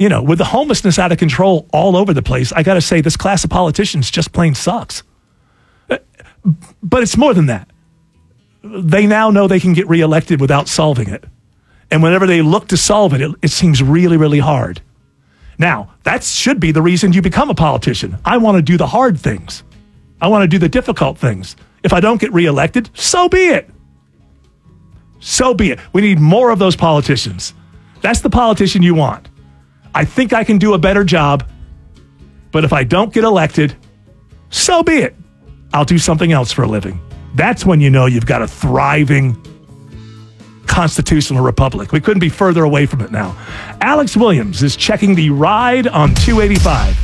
with the homelessness out of control all over the place, I got to say this class of politicians just plain sucks. But it's more than that. They now know they can get reelected without solving it. And whenever they look to solve it, it seems really, really hard. Now, that should be the reason you become a politician. I want to do the hard things. I want to do the difficult things. If I don't get reelected, so be it. So be it. We need more of those politicians. That's the politician you want. I think I can do a better job, but if I don't get elected, so be it. I'll do something else for a living. That's when you know you've got a thriving constitutional republic. We couldn't be further away from it now. Alex Williams is checking the ride on 285.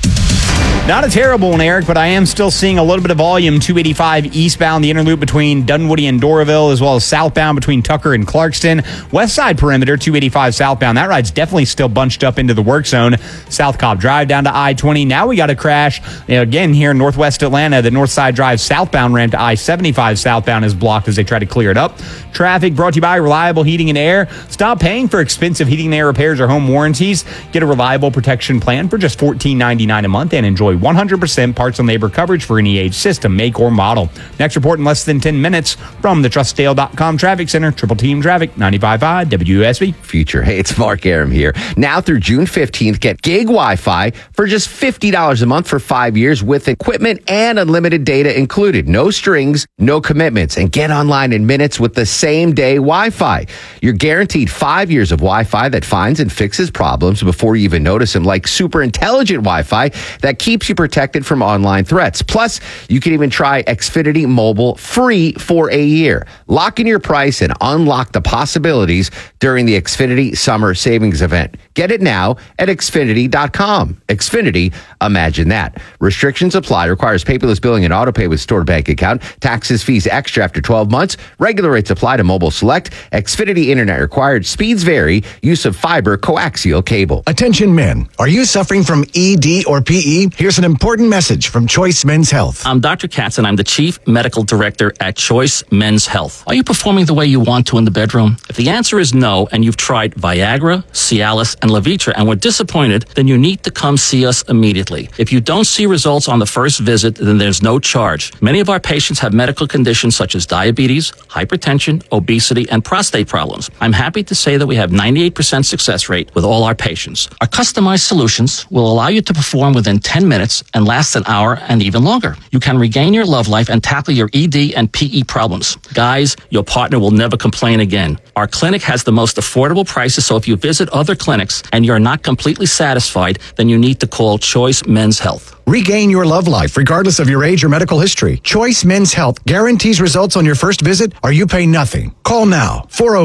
Not a terrible one, Eric, but I am still seeing a little bit of volume. 285 eastbound, the inner loop between Dunwoody and Doraville, as well as southbound between Tucker and Clarkston. West side perimeter, 285 southbound. That ride's definitely still bunched up into the work zone. South Cobb Drive down to I-20. Now we got a crash. Again, here in northwest Atlanta, the north side drive southbound ramp to I-75 southbound is blocked as they try to clear it up. Traffic brought to you by Reliable Heating and Air. Stop paying for expensive heating and air repairs or home warranties. Get a reliable protection plan for just $14.99 a month and enjoy 100% parts and labor coverage for any age, system, make, or model. Next report in less than 10 minutes from the TrustDale.com Traffic Center. Triple Team Traffic, 95.5 WSB. Future. Hey, it's Mark Aram here. Now through June 15th, get gig Wi-Fi for just $50 a month for 5 years with equipment and unlimited data included. No strings, no commitments, and get online in minutes with the same day Wi-Fi. You're guaranteed 5 years of Wi-Fi that finds and fixes problems before you even notice them, like super intelligent Wi-Fi that keeps you protected from online threats. Plus, you can even try Xfinity Mobile free for a year. Lock in your price and unlock the possibilities during the Xfinity Summer Savings Event. Get it now at Xfinity.com. Xfinity, imagine that. Restrictions apply. Requires paperless billing and autopay with stored bank account. Taxes, fees extra after 12 months. Regular rates apply to Mobile Select. Xfinity Internet required. Speeds vary. Use of fiber coaxial cable. Attention men. Are you suffering from ED or PE? Here's an important message from Choice Men's Health. I'm Dr. Katz, and I'm the Chief Medical Director at Choice Men's Health. Are you performing the way you want to in the bedroom? If the answer is no, and you've tried Viagra, Cialis, and Levitra and were disappointed, then you need to come see us immediately. If you don't see results on the first visit, then there's no charge. Many of our patients have medical conditions such as diabetes, hypertension, obesity, and prostate problems. I'm happy to say that we have 98% success rate with all our patients. Our customized solutions will allow you to perform within 10 minutes and last an hour and even longer. You can regain your love life and tackle your ED and PE problems. Guys, your partner will never complain again. Our clinic has the most affordable prices, so if you visit other clinics and you're not completely satisfied, then you need to call Choice Men's Health. Regain your love life regardless of your age or medical history. Choice Men's Health guarantees results on your first visit or you pay nothing. Call now.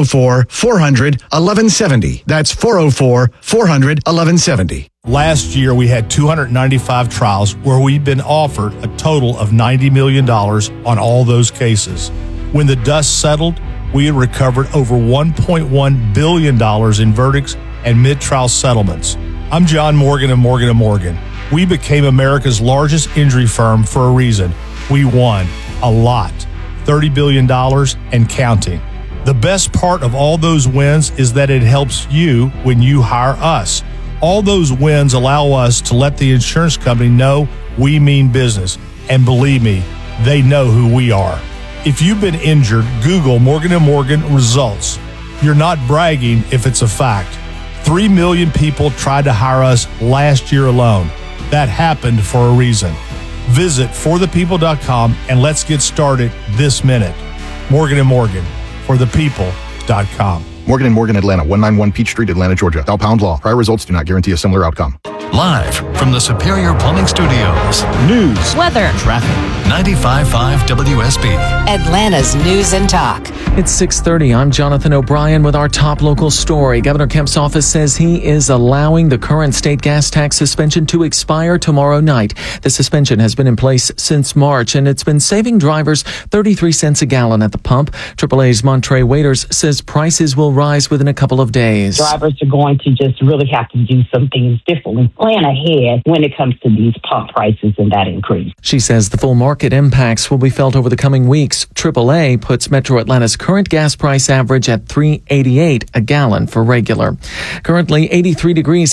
404-400-1170. That's 404-400-1170. Last year, we had 295 trials where we've been offered a total of $90 million on all those cases. When the dust settled, we had recovered over $1.1 billion in verdicts and mid-trial settlements. I'm John Morgan of Morgan & Morgan. We became America's largest injury firm for a reason. We won a lot, $30 billion and counting. The best part of all those wins is that it helps you when you hire us. All those wins allow us to let the insurance company know we mean business. And believe me, they know who we are. If you've been injured, Google Morgan & Morgan results. You're not bragging if it's a fact. 3 million people tried to hire us last year alone. That happened for a reason. Visit forthepeople.com and let's get started this minute. Morgan & Morgan, forthepeople.com. Morgan & Morgan, Atlanta, 191 Peach Street, Atlanta, Georgia. Thou pound law. Prior results do not guarantee a similar outcome. Live from the Superior Plumbing Studios. News, weather, traffic. 95.5 WSB. Atlanta's News and Talk. It's 6:30. I'm Jonathan O'Brien with our top local story. Governor Kemp's office says he is allowing the current state gas tax suspension to expire tomorrow night. The suspension has been in place since March, and it's been saving drivers 33 cents a gallon at the pump. AAA's Montre Waiters says prices will rise within a couple of days. Drivers are going to just really have to do some things differently, plan ahead when it comes to these pump prices and that increase. She says the full market impacts will be felt over the coming weeks. AAA puts Metro Atlanta's current gas price average at $3.88 a gallon for regular. Currently 83 degrees